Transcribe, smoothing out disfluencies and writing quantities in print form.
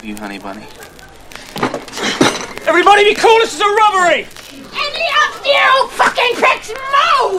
help you, honey bunny? Everybody be cool, this is a robbery! Any of you fucking pricks move!